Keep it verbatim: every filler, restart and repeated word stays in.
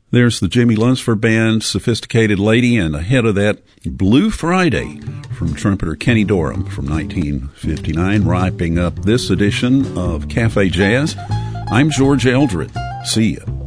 There's the Jimmy Lunsford Band, Sophisticated Lady, and ahead of that, Blue Friday from trumpeter Kenny Dorham from nineteen fifty-nine, wrapping up this edition of Cafe Jazz. I'm George Eldred. See ya.